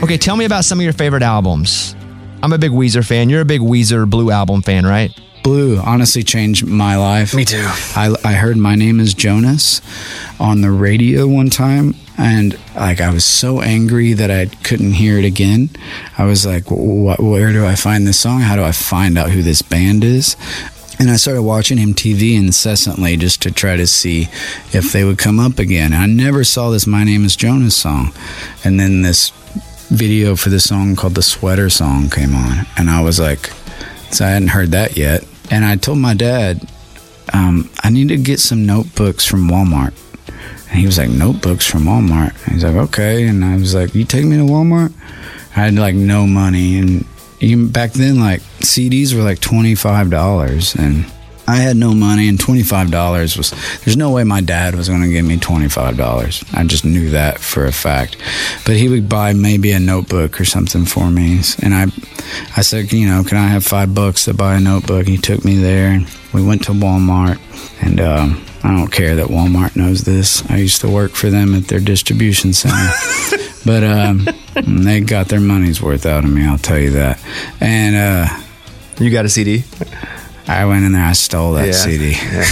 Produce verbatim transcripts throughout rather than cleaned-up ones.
Okay, tell me about some of your favorite albums. I'm a big Weezer fan. You're a big Weezer Blue Album fan, right? Blue honestly changed my life. Me too. I, I heard My Name is Jonas on the radio one time, and like I was so angry that I couldn't hear it again. I was like, wh- where do I find this song? How do I find out who this band is? And I started watching M T V incessantly just to try to see if they would come up again. I never saw this My Name is Jonas song. And then this video for this song called The Sweater Song came on, and I was like, so I hadn't heard that yet. And I told my dad, um, I need to get some notebooks from Walmart. And he was like, notebooks from Walmart? And he's like, okay. And I was like, you take me to Walmart? I had like no money. And even back then, like C Ds were like twenty-five dollars. And I had no money, and twenty-five dollars was, there's no way my dad was going to give me twenty-five dollars. I just knew that for a fact. But he would buy maybe a notebook or something for me. And I I said, you know, can I have five bucks to buy a notebook? He took me there, and we went to Walmart. And um, I don't care that Walmart knows this. I used to work for them at their distribution center. But um, they got their money's worth out of me, I'll tell you that. And uh, you got a C D? I went in there, I stole that yeah. C D. Yeah.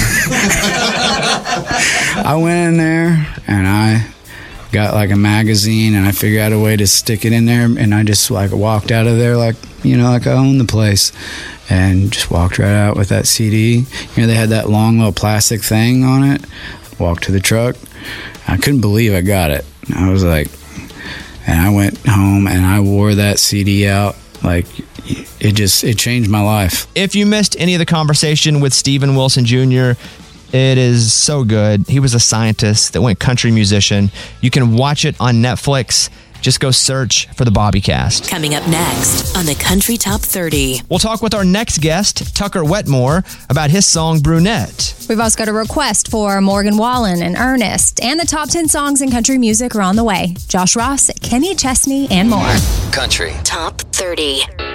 I went in there and I got like a magazine, and I figured out a way to stick it in there, and I just like walked out of there like, you know, like I owned the place, and just walked right out with that C D. You know, they had that long little plastic thing on it. Walked to the truck. I couldn't believe I got it. I was like, and I went home and I wore that C D out. Like, it just, it changed my life. If you missed any of the conversation with Steven Wilson Junior, it is so good. He was a scientist that went country musician. You can watch it on Netflix. Just go search for the Bobbycast. Coming up next on the Country Top thirty. We'll talk with our next guest, Tucker Wetmore, about his song Brunette. We've also got a request for Morgan Wallen and Ernest, and the top ten songs in country music are on the way. Josh Ross, Kenny Chesney, and more. Country Top thirty.